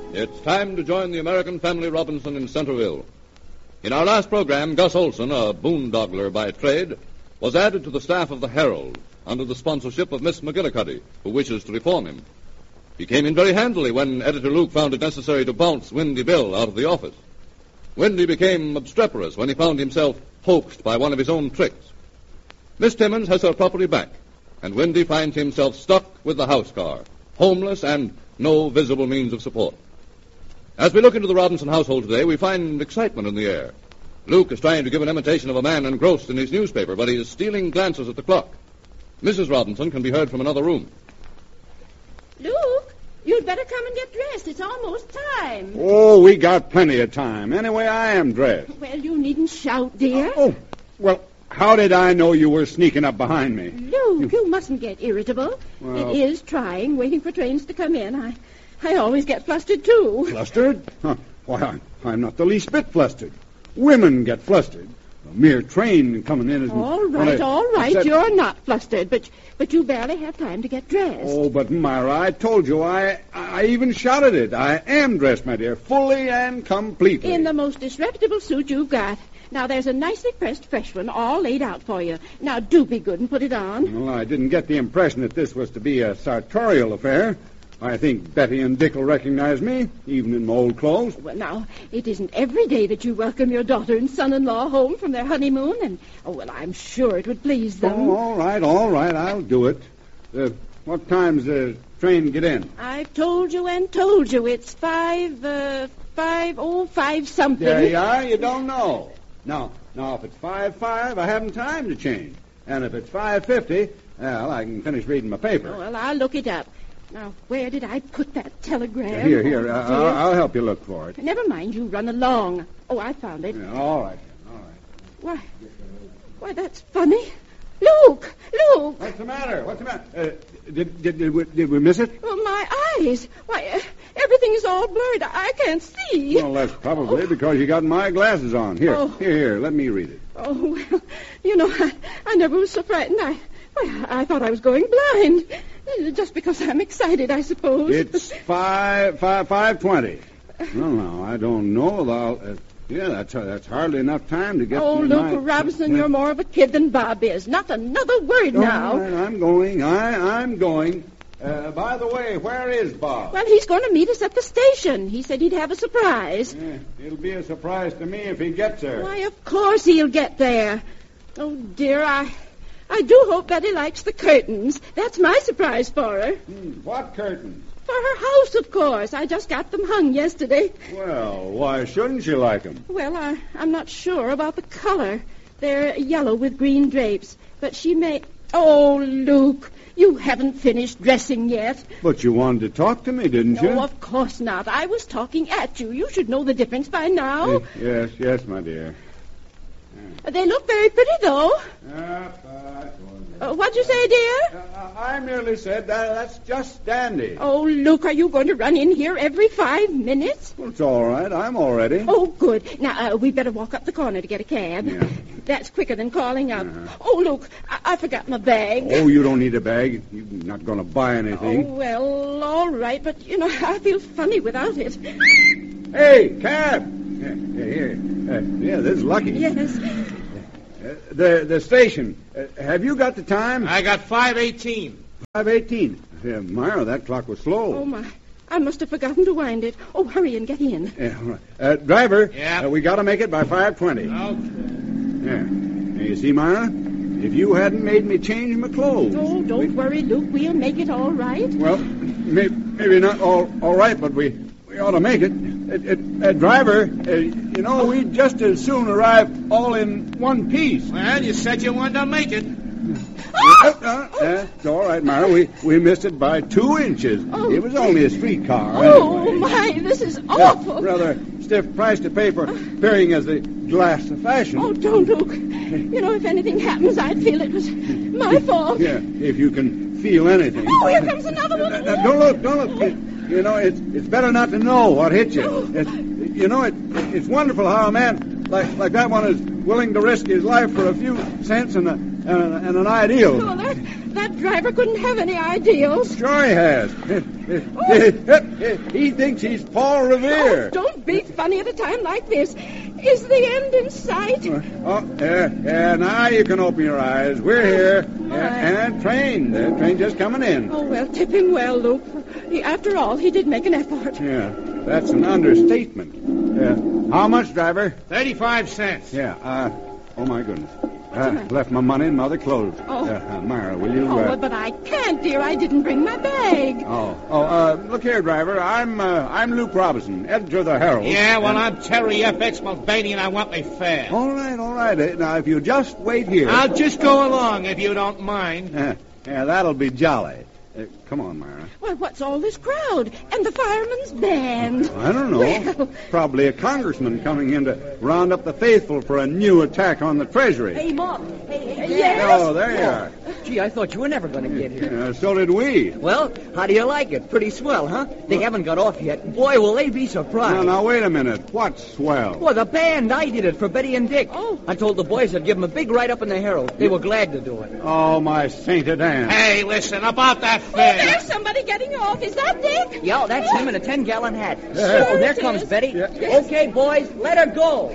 It's time to join the American Family Robinson in Centerville. In our last program, Gus Olson, a boondoggler by trade, was added to the staff of the Herald under the sponsorship of Miss McGillicuddy, who wishes to reform him. He came in very handily when Editor Luke found it necessary to bounce Windy Bill out of the office. Windy became obstreperous when he found himself hoaxed by one of his own tricks. Miss Timmons has her property back, and Windy finds himself stuck with the house car, homeless and no visible means of support. As we look into the Robinson household today, we find excitement in the air. Luke is trying to give an imitation of a man engrossed in his newspaper, but he is stealing glances at the clock. Mrs. Robinson can be heard from another room. Luke, you'd better come and get dressed. It's almost time. Oh, we got plenty of time. Anyway, I am dressed. Well, you needn't shout, dear. Oh, well, how did I know you were sneaking up behind me? Luke, you mustn't get irritable. Well, it is trying, waiting for trains to come in. I always get flustered, too. Flustered? Huh. Why, I'm not the least bit flustered. Women get flustered. A mere train coming in isn't... All right. You're not flustered, but you barely have time to get dressed. Oh, but Myra, I told you, I even shouted it. I am dressed, my dear, fully and completely. In the most disreputable suit you've got. Now, there's a nicely pressed fresh one all laid out for you. Now, do be good and put it on. Well, I didn't get the impression that this was to be a sartorial affair. I think Betty and Dick will recognize me, even in my old clothes. Well, now, it isn't every day that you welcome your daughter and son-in-law home from their honeymoon, and, I'm sure it would please them. Oh, all right, I'll do it. What time's the train get in? I've told you and told you. It's 5 something. There you are, you don't know. Now, if it's 5:05, I haven't time to change. And if it's 5:50, well, I can finish reading my paper. Oh, well, I'll look it up. Now, where did I put that telegram? Here. I'll help you look for it. Never mind, you run along. Oh, I found it. Yeah, all right. Why, that's funny. Luke! What's the matter? Did we miss it? Oh, my eyes. Why, everything is all blurred. I can't see. Well, that's probably because you got my glasses on. Here, let me read it. Oh, well, I never was so frightened. I thought I was going blind. Just because I'm excited, I suppose. It's 5:20. No, I don't know about... that's hardly enough time to get... Oh, Luke Robinson, you're more of a kid than Bob is. Not another word now. All right, I'm going. I'm going. By the way, where is Bob? Well, he's going to meet us at the station. He said he'd have a surprise. It'll be a surprise to me if he gets there. Why, of course he'll get there. Oh, dear, I do hope Betty likes the curtains. That's my surprise for her. What curtains? For her house, of course. I just got them hung yesterday. Well, why shouldn't she like them? Well, I'm not sure about the color. They're yellow with green drapes. But she may... Oh, Luke, you haven't finished dressing yet. But you wanted to talk to me, didn't you? No, of course not. I was talking at you. You should know the difference by now. Yes, my dear. They look very pretty, though. What'd you say, dear? I merely said that's just dandy. Oh, Luke, are you going to run in here every 5 minutes? Well, it's all right. I'm all ready. Oh, good. Now, we better walk up the corner to get a cab. Yeah. That's quicker than calling out. Oh, Luke, I forgot my bag. Oh, you don't need a bag. You're not going to buy anything. Oh, well, all right, but, I feel funny without it. Hey, cab! Here. This is Lucky. Yes. The station. Have you got the time? I got 5:18. 5:18. Myra, that clock was slow. Oh, my. I must have forgotten to wind it. Oh, hurry and get in. All right. Driver. Yeah? We got to make it by 5:20. Okay. Yeah. You see, Myra? If you hadn't made me change my clothes. Oh, don't worry, Luke. We'll make it all right. Well, maybe not all right, but we ought to make it. Driver, we'd just as soon arrive all in one piece. Well, you said you wanted to make it. It's all right, Myra. We missed it by 2 inches. Oh. It was only a streetcar. Oh, anyway. my, this is awful. Rather stiff price to pay for appearing as the glass of fashion. Oh, don't, Luke. If anything happens, I'd feel it was my fault. Yeah, if you can feel anything. Oh, here comes another one. Don't look. It's better not to know what hit you. It's wonderful how a man like that one is willing to risk his life for a few cents and and an ideal. Oh, that driver couldn't have any ideals. Sure he has. He thinks he's Paul Revere. Oh, don't be funny at a time like this. Is the end in sight? Yeah, now you can open your eyes. We're here. And train. The train just coming in. Oh, well, tip him well, Luke. After all, he did make an effort. Yeah, that's an understatement. How much, driver? 35 cents. Yeah, oh, my goodness. Left my money in my other clothes. Oh. Myra, will you... But I can't, dear. I didn't bring my bag. Look here, driver. I'm Luke Robinson, editor of the Herald. Yeah, well, I'm Terry F.X. Mulvaney, and I want my fare. All right. Now, if you just wait here... I'll just go along, if you don't mind. Yeah, that'll be jolly. Come on, Myra. Well, what's all this crowd? And the fireman's band? I don't know. Well... Probably a congressman coming in to round up the faithful for a new attack on the Treasury. Hey, Mom. Hey. Yes. Oh, there you are. Gee, I thought you were never going to get here. So did we. Well, how do you like it? Pretty swell, huh? They haven't got off yet. Boy, will they be surprised. Now, wait a minute. What's swell? Well, the band, I did it for Betty and Dick. Oh. I told the boys I'd give them a big write-up in the Herald. They were glad to do it. Oh, my sainted aunt. Hey, listen, about that Oh, fare. there's somebody getting off. Is that Dick? Yeah, that's him in a 10-gallon hat. Sure there it comes is. Betty. Yeah. Okay, boys, let her go.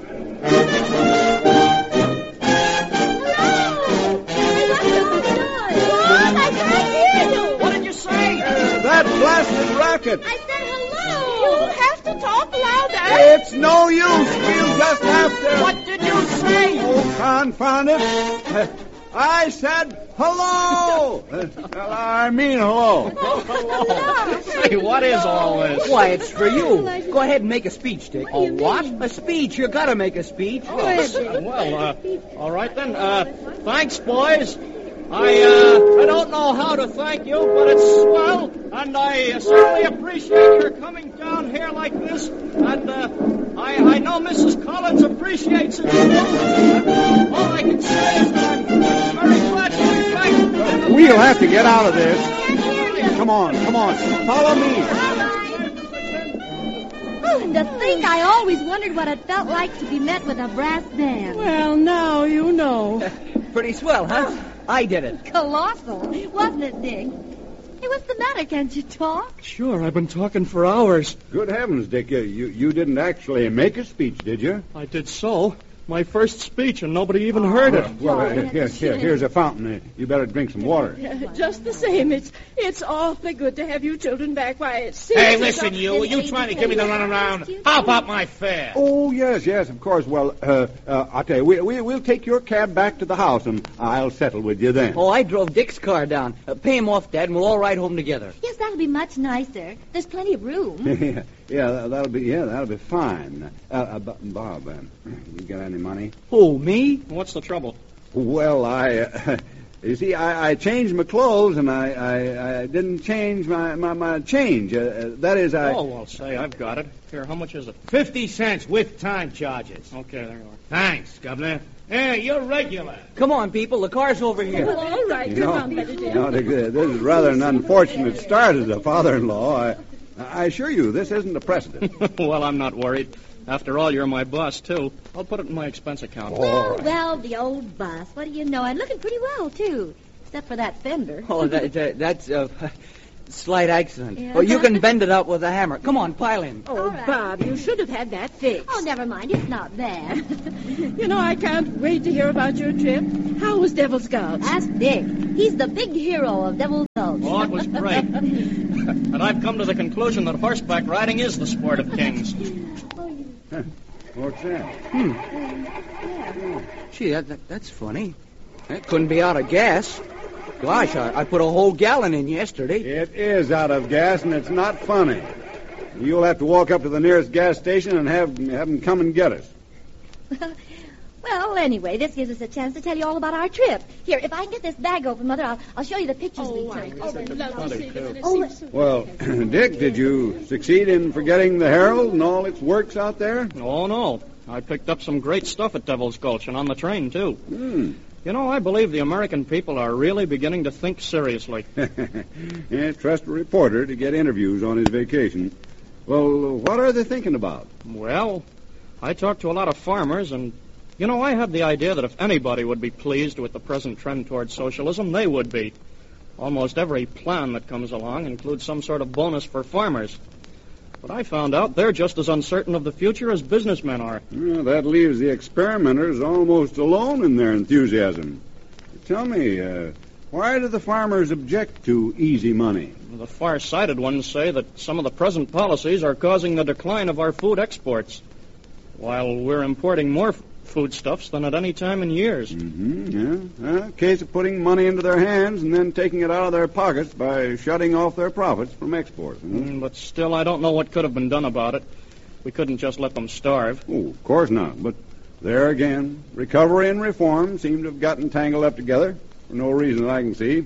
What did you say? That blasted rocket. I said hello. You'll have to talk louder. It's no use. We'll just have to... What did you say? Oh, confound it. I said hello. I mean hello. Say, what is all this? Why, it's for you. Go ahead and make a speech, Dick. What do you what? mean? A speech. You gotta make a speech. All right then. Thanks, boys. I don't know how to thank you, but it's swell, and I certainly appreciate your coming down here like this, and I know Mrs. Collins appreciates it too. All I can say is that I'm very glad to be back. We'll have to get out of this. Come on. Follow me. Oh, to think I always wondered what it felt like to be met with a brass band. Well, now you know. Pretty swell, huh? I did it. Colossal, wasn't it, Dick? Hey, what's the matter? Can't you talk? Sure, I've been talking for hours. Good heavens, Dick. You didn't actually make a speech, did you? I did so. My first speech, and nobody even heard it. Well, here's a fountain. You better drink some water. Just the same, it's awfully good to have you children back. Why, it seems... Hey, listen, you trying to give me the runaround? How about my fare? Oh, yes, of course. Well, I'll tell you, we'll take your cab back to the house, and I'll settle with you then. Oh, I drove Dick's car down. Pay him off, Dad, and we'll all ride home together. Yes, that'll be much nicer. There's plenty of room. that'll be fine. Bob, you got any money? Who, me? What's the trouble? Well, you see, I changed my clothes, and I didn't change my change. That is, Oh, well, say, I've got it. Here, how much is it? 50 cents with time charges. Okay, there you are. Thanks, Governor. Hey, you're regular. Come on, people. The car's over here. Well, all right, come on, Benedict. This is rather an unfortunate start as a father-in-law. I assure you, this isn't a precedent. Well, I'm not worried. After all, you're my boss, too. I'll put it in my expense account. Well, the old bus. What do you know? I'm looking pretty well, too. Except for that fender. Oh, that's a slight accident. Yeah. Oh, you can bend it up with a hammer. Come on, pile in. Oh, All right. Bob, you should have had that fixed. Oh, never mind. It's not bad. You know, I can't wait to hear about your trip. How was Devil's Gulch? Ask Dick. He's the big hero of Devil's Gulch. Oh, it was great. And I've come to the conclusion that horseback riding is the sport of kings. What's that? Gee, that's funny. That couldn't be out of gas. Gosh, I put a whole gallon in yesterday. It is out of gas, and it's not funny. You'll have to walk up to the nearest gas station and have them come and get us. Well, anyway, this gives us a chance to tell you all about our trip. Here, if I can get this bag open, Mother, I'll show you the pictures we took. I'd love to see them. Oh, Well, Dick, did you succeed in forgetting the Herald and all its works out there? Oh, no. I picked up some great stuff at Devil's Gulch and on the train, too. You know, I believe the American people are really beginning to think seriously. Yeah, trust a reporter to get interviews on his vacation. Well, what are they thinking about? Well, I talked to a lot of farmers, and You know, I had the idea that if anybody would be pleased with the present trend towards socialism, they would be. Almost every plan that comes along includes some sort of bonus for farmers. But I found out they're just as uncertain of the future as businessmen are. Well, that leaves the experimenters almost alone in their enthusiasm. Tell me, why do the farmers object to easy money? The far-sighted ones say that some of the present policies are causing the decline of our food exports, while we're importing more foodstuffs than at any time in years. A case of putting money into their hands and then taking it out of their pockets by shutting off their profits from export. But still, I don't know what could have been done about it. We couldn't just let them starve. Oh, of course not. But there again, recovery and reform seem to have gotten tangled up together for no reason that I can see.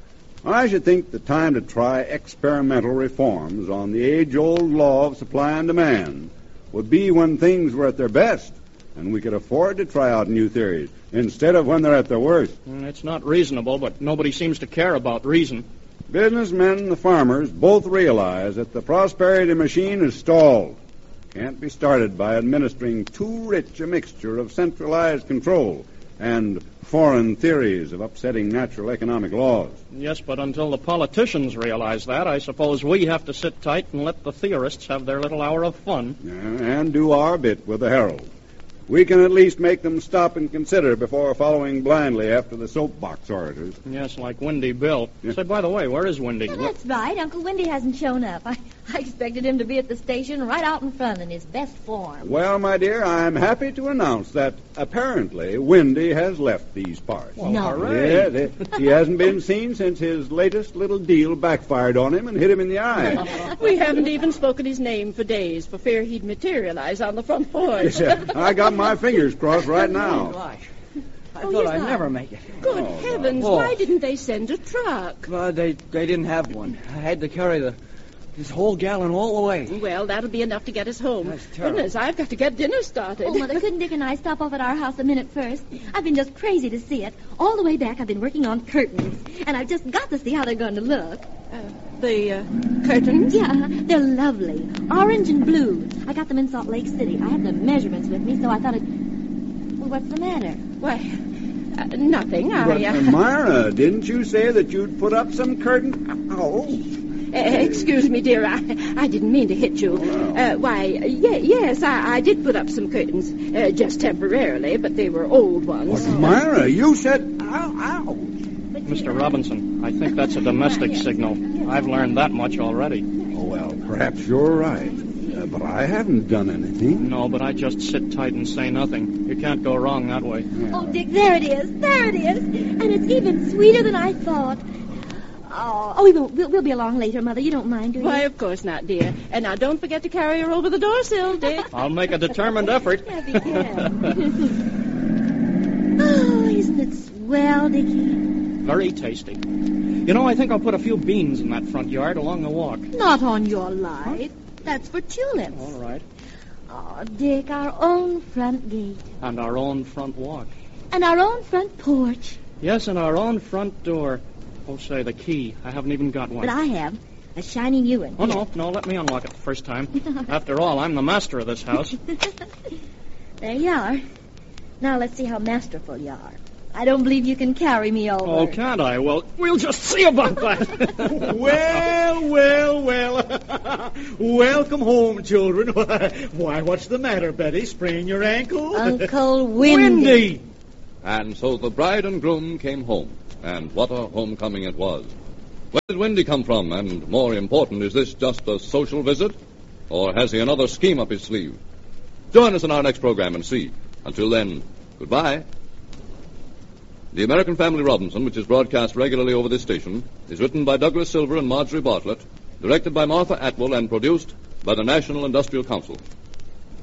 I should think the time to try experimental reforms on the age-old law of supply and demand would be when things were at their best and we could afford to try out new theories, instead of when they're at their worst. It's not reasonable, but nobody seems to care about reason. Businessmen and the farmers both realize that the prosperity machine is stalled. Can't be started by administering too rich a mixture of centralized control and foreign theories of upsetting natural economic laws. Yes, but until the politicians realize that, I suppose we have to sit tight and let the theorists have their little hour of fun. And do our bit with the Herald. We can at least make them stop and consider before following blindly after the soapbox orators. Yes, like Windy Bill. Yeah. Say, by the way, where is Windy? Well, that's right. Uncle Windy hasn't shown up. I expected him to be at the station right out in front in his best form. Well, my dear, I'm happy to announce that apparently Windy has left these parts. Well, No. hooray. Yeah, he hasn't been seen since his latest little deal backfired on him and hit him in the eye. We haven't even spoken his name for days for fear he'd materialize on the front porch. I got my fingers crossed right now. Gosh, I Oh, thought yes, I'd I- never make it. Good heavens, no. why didn't they send a truck? They didn't have one. I had to carry this whole gallon all the way. Well, that'll be enough to get us home. That's terrible. Goodness, I've got to get dinner started. Oh, Mother, couldn't Dick and I stop off at our house a minute first? I've been just crazy to see it. All the way back, I've been working on curtains, and I've just got to see how they're going to look. The curtains? Yeah, they're lovely. Orange and blue. I got them in Salt Lake City. I have the measurements with me, so I thought Well, what's the matter? Why, nothing. But, Myra, didn't you say that you'd put up some curtain? Oh. Excuse me, dear. I didn't mean to hit you. Yes, I did put up some curtains. Just temporarily, but they were old ones. But, Myra, you said... Ow. Mr. Robinson, I think that's a domestic signal. I've learned that much already. Oh, well, perhaps you're right. But I haven't done anything. No, but I just sit tight and say nothing. You can't go wrong that way. Oh, Dick, there it is. There it is. And it's even sweeter than I thought. We'll be along later, Mother. You don't mind, do you? Why, of course not, dear. And now don't forget to carry her over the door sill, Dick. I'll make a determined effort. Yeah, be careful. Oh, isn't it swell, Dickie? Very tasty. You know, I think I'll put a few beans in that front yard along the walk. Not on your life. That's for tulips. All right. Oh, Dick, our own front gate. And our own front walk. And our own front porch. Yes, and our own front door. Oh, say, the key. I haven't even got one. But I have. A shiny new one. Oh, no, let me unlock it the first time. After all, I'm the master of this house. There you are. Now let's see how masterful you are. I don't believe you can carry me over. Oh, can't I? Well, we'll just see about that. Well. Welcome home, children. Why, what's the matter, Betty? Sprain your ankle? Uncle Windy. And so the bride and groom came home. And what a homecoming it was. Where did Windy come from? And more important, is this just a social visit? Or has he another scheme up his sleeve? Join us in our next program and see. Until then, goodbye. The American Family Robinson, which is broadcast regularly over this station, is written by Douglas Silver and Marjorie Bartlett, directed by Martha Atwell, and produced by the National Industrial Council.